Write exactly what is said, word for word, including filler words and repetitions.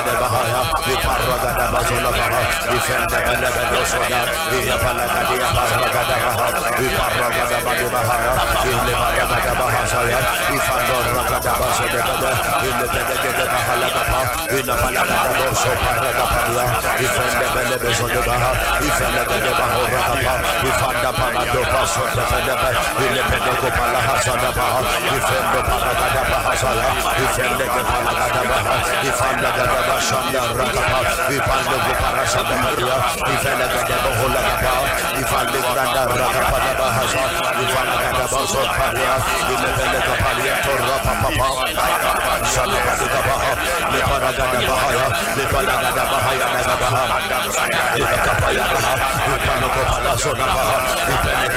de bahaya, iparagada bazola baha, ifende bele bedosoda, iyapalagadia paragada baha, iparagada badi bahaya, ile baragada bahasaya, ifando ragada basode bede, ile bede gede bahala gapa, ile palagada doso paraga padia, ifende bele bezode baha, ifende gede bahora gapa, ifanda palado basote fedebe, ile bede gopala hasada baha, ifende paragada bahasaya, ifende gede palagada baha, ifanda gada bashanda ragapa, ifande gopara sada madia, ifende gede bohola gapa, ifande granda ragapa bahasa, ifanda gada baso paria, ile bele gapalia torra papa, sada gada baha, le paragada bahaya, le paragada bahaya gada baha, le kapaya baha, le pano kopala soda baha,